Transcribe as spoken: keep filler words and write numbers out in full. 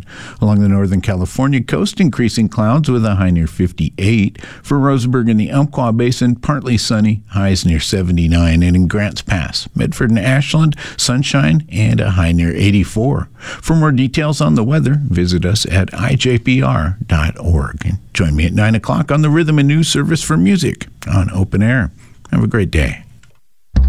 seven. Along the northern California coast, increasing clouds with a high near fifty-eight. For Roseburg in the Umpqua Basin, partly sunny, highs near seventy-nine. And in Grants Pass, Medford and Ashland, sunshine and a high near eighty-four. For more details on the weather, visit us at I J P R dot org. And join me at nine o'clock on the Rhythm and News Service for music on Open Air. Have a great day.